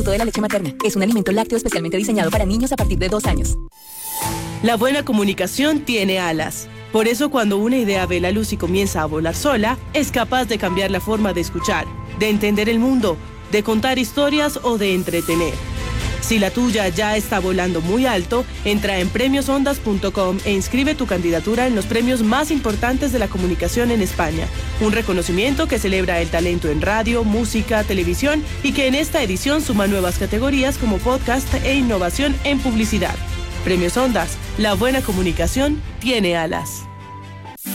de la leche materna. Es un alimento lácteo especialmente diseñado para niños a partir de 2 años. La buena comunicación tiene alas. Por eso cuando una idea ve la luz y comienza a volar sola, es capaz de cambiar la forma de escuchar, de entender el mundo, de contar historias o de entretener. Si la tuya ya está volando muy alto, entra en premiosondas.com e inscribe tu candidatura en los premios más importantes de la comunicación en España. Un reconocimiento que celebra el talento en radio, música, televisión y que en esta edición suma nuevas categorías como podcast e innovación en publicidad. Premios Ondas, la buena comunicación tiene alas.